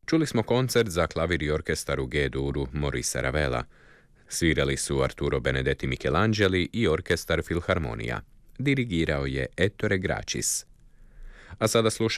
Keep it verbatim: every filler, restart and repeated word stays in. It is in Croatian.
Čuli smo koncert za klavir i orkestar u G-duru Maurice Ravela. Svirali su Arturo Benedetti Michelangeli i orkestar Filharmonija. Dirigirao je Ettore Gracis. A sada slušamo